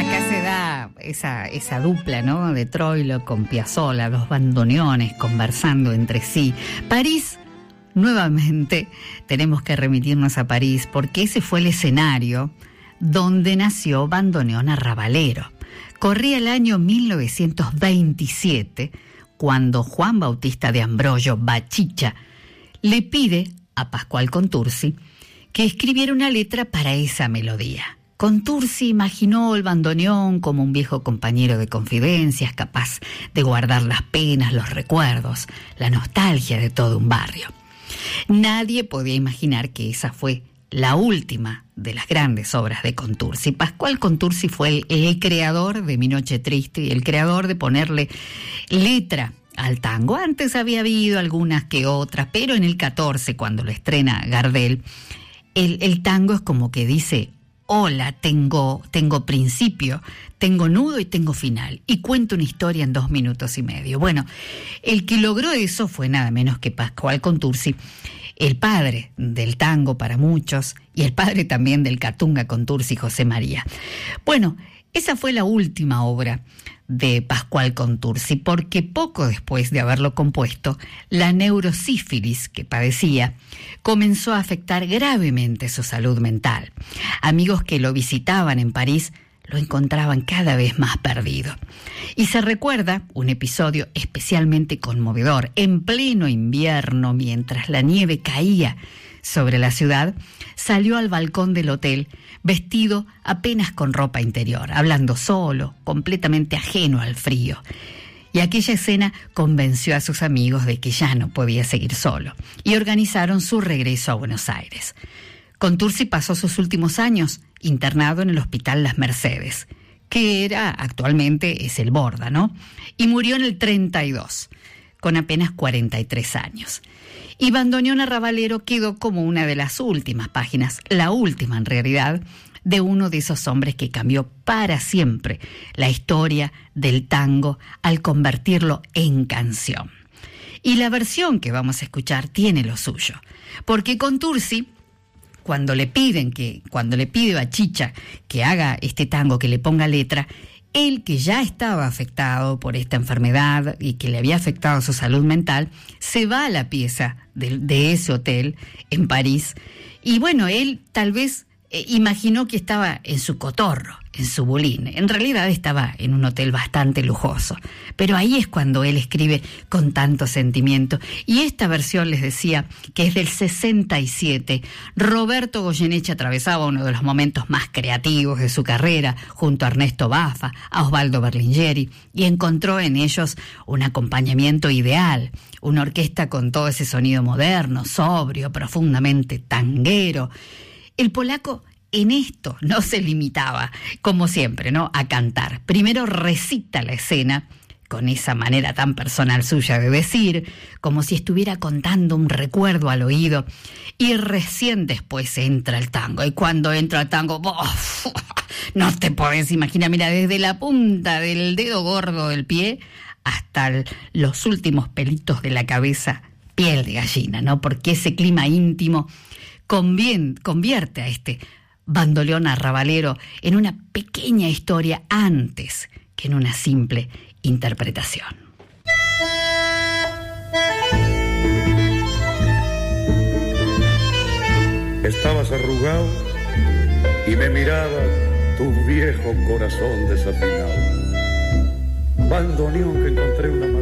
acá se da esa dupla, ¿no? De Troilo con Piazzolla, dos bandoneones conversando entre sí. París, nuevamente, tenemos que remitirnos a París, porque ese fue el escenario donde nació Bandoneón Arrabalero. Corría el año 1927, cuando Juan Bautista de Ambrogio, Bachicha, le pide a Pascual Contursi que escribiera una letra para esa melodía. Contursi imaginó el bandoneón como un viejo compañero de confidencias, capaz de guardar las penas, los recuerdos, la nostalgia de todo un barrio. Nadie podía imaginar que esa fue la última de las grandes obras de Contursi. Pascual Contursi fue el creador de Mi Noche Triste y el creador de ponerle letra al tango. Antes había habido algunas que otras, pero en el 14, cuando lo estrena Gardel, el tango es como que dice: hola, tengo principio, tengo nudo y tengo final, y cuento una historia en 2 minutos y medio. Bueno, el que logró eso fue nada menos que Pascual Contursi, el padre del tango para muchos, y el padre también del Catunga Contursi, José María. Bueno, esa fue la última obra de Pascual Contursi, porque poco después de haberlo compuesto, la neurosífilis que padecía comenzó a afectar gravemente su salud mental. Amigos que lo visitaban en París lo encontraban cada vez más perdido. Y se recuerda un episodio especialmente conmovedor. En pleno invierno, mientras la nieve caía sobre la ciudad, salió al balcón del hotel vestido apenas con ropa interior, hablando solo, completamente ajeno al frío. Y aquella escena convenció a sus amigos de que ya no podía seguir solo, y organizaron su regreso a Buenos Aires. Contursi pasó sus últimos años internado en el Hospital Las Mercedes, que actualmente es el Borda, ¿no? Y murió en el 32, con apenas 43 años. Y Bandoneón Arrabalero quedó como una de las últimas páginas, la última en realidad, de uno de esos hombres que cambió para siempre la historia del tango al convertirlo en canción. Y la versión que vamos a escuchar tiene lo suyo, porque Contursi, cuando le pide Bachicha que haga este tango, que le ponga letra, él, que ya estaba afectado por esta enfermedad y que le había afectado su salud mental, se va a la pieza de ese hotel en París. Y bueno, él tal vez imaginó que estaba en su cotorro, en su bulín. En realidad estaba en un hotel bastante lujoso. Pero ahí es cuando él escribe con tanto sentimiento. Y esta versión, les decía, que es del 67. Roberto Goyeneche atravesaba uno de los momentos más creativos de su carrera, junto a Ernesto Baffa, a Osvaldo Berlingeri, y encontró en ellos un acompañamiento ideal, una orquesta con todo ese sonido moderno, sobrio, profundamente tanguero. El polaco en esto no se limitaba, como siempre, ¿no?, a cantar. Primero recita la escena, con esa manera tan personal suya de decir, como si estuviera contando un recuerdo al oído, y recién después entra el tango. Y cuando entra el tango, ¡oh!, no te podés imaginar, mira, desde la punta del dedo gordo del pie hasta los últimos pelitos de la cabeza, piel de gallina, ¿no? Porque ese clima íntimo convierte a este Bandoneón Arrabalero en una pequeña historia antes que en una simple interpretación. Estabas arrugado y me miraba tu viejo corazón desafinado. Bandoneón que encontré una